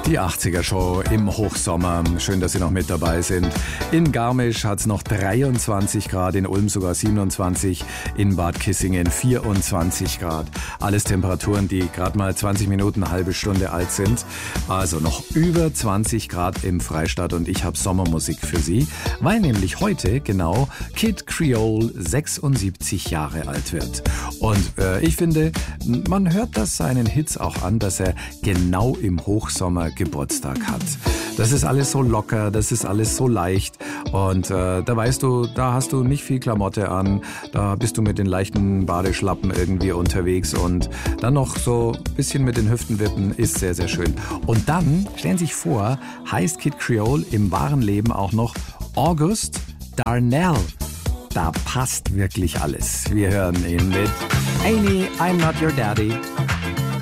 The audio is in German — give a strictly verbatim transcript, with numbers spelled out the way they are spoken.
Die achtziger-Show im Hochsommer. Schön, dass Sie noch mit dabei sind. In Garmisch hat es noch dreiundzwanzig Grad, in Ulm sogar siebenundzwanzig, in Bad Kissingen vierundzwanzig Grad. Alles Temperaturen, die gerade mal zwanzig Minuten, eine halbe Stunde alt sind. Also noch über zwanzig Grad im Freistaat und ich habe Sommermusik für Sie, weil nämlich heute genau Kid Creole sechsundsiebzig Jahre alt wird. Und äh, ich finde, man hört das seinen Hits auch an, dass er genau im Hochsommer Geburtstag hat. Das ist alles so locker, das ist alles so leicht und äh, da weißt du, da hast du nicht viel Klamotte an, da bist du mit den leichten Badeschlappen irgendwie unterwegs und dann noch so ein bisschen mit den Hüften wippen, ist sehr, sehr schön. Und dann, stellen Sie sich vor, heißt Kid Creole im wahren Leben auch noch August Darnell. Da passt wirklich alles. Wir hören ihn mit Amy, I'm Not Your Daddy.